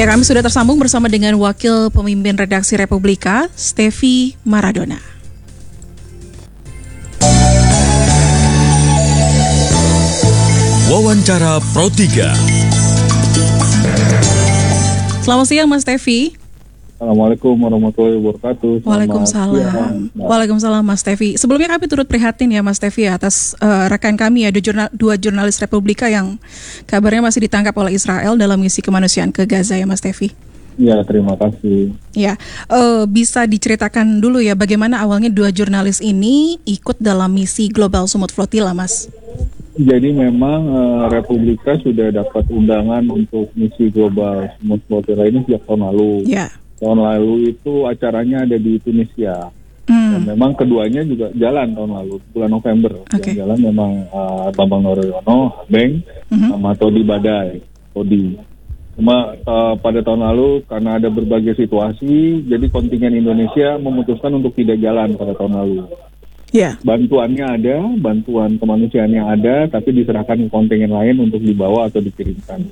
Ya, kami sudah tersambung bersama dengan Wakil Pemimpin Redaksi Republika, Steffi Maradona. Wawancara Pro 3. Selamat siang, Mas Steffi. Assalamualaikum warahmatullahi wabarakatuh. Waalaikumsalam. Waalaikumsalam, Mas Steffi. Sebelumnya kami turut prihatin ya, Mas Steffi, atas rekan kami ya, dua jurnalis Republika yang kabarnya masih ditangkap oleh Israel dalam misi kemanusiaan ke Gaza ya, Mas Steffi. Ya, terima kasih. Ya, bisa diceritakan dulu ya bagaimana awalnya dua jurnalis ini ikut dalam misi Global Sumut Flotilla, Mas? Jadi memang Republika sudah dapat undangan untuk misi Global Sumut Flotilla ini sejak tahun lalu. Ya. Tahun lalu itu acaranya ada di Tunisia. Dan memang keduanya juga jalan tahun lalu, bulan November. Okay. Yang jalan memang Bambang Noroyono, Abeng, sama Todi Badai. Cuma pada tahun lalu karena ada berbagai situasi, jadi kontingen Indonesia memutuskan untuk tidak jalan pada tahun lalu. Yeah. Bantuannya ada, bantuan kemanusiaannya ada, tapi diserahkan ke kontingen lain untuk dibawa atau dikirimkan.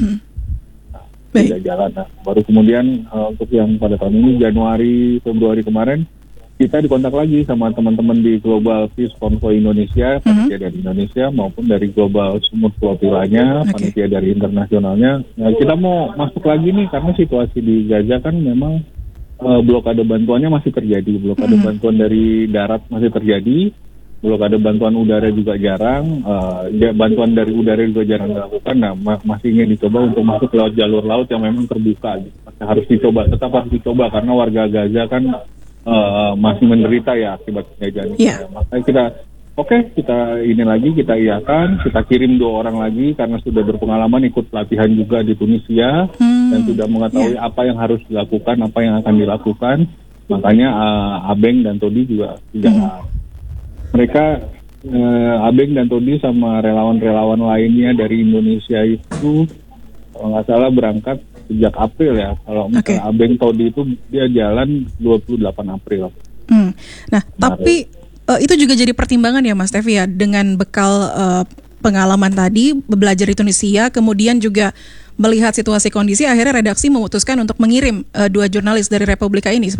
Tidak jalan. Nah, baru kemudian untuk yang pada tahun ini Januari, Februari kemarin kita dikontak lagi sama teman-teman di Global Peace Convoy Indonesia, panitia dari Indonesia maupun dari Global Sumut Flotillanya, panitia dari internasionalnya. Nah, kita mau masuk lagi nih karena situasi di Gaza kan memang blokade bantuannya masih terjadi, blokade bantuan dari darat masih terjadi, blokade bantuan udara juga jarang, bantuan dari udara juga jarang dilakukan. Nah, masih ingin dicoba untuk masuk lewat jalur laut yang memang terbuka. Gitu. Harus dicoba, tetap harus dicoba karena warga Gaza kan masih menderita ya akibat penjajahan. Yeah. Makanya kita ini lagi, kita iakan, kita kirim 2 orang lagi karena sudah berpengalaman ikut pelatihan juga di Tunisia dan sudah mengetahui apa yang harus dilakukan, apa yang akan dilakukan. Makanya Abeng dan Todi juga jalan. Mereka Abeng dan Todi sama relawan-relawan lainnya dari Indonesia itu kalau nggak salah berangkat sejak April ya. Kalau misalnya Abeng Todi itu dia jalan 28 April. Nah, tapi itu juga jadi pertimbangan ya, Mas Steffi ya, dengan bekal pengalaman tadi belajar di Tunisia, kemudian juga melihat situasi kondisi, akhirnya redaksi memutuskan untuk mengirim 2 jurnalis dari Republika ini.